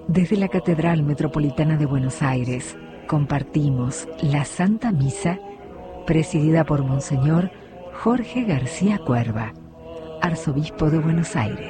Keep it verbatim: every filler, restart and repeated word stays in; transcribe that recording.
Desde la Catedral Metropolitana de Buenos Aires compartimos la Santa Misa presidida por Monseñor Jorge García Cuerva, Arzobispo de Buenos Aires.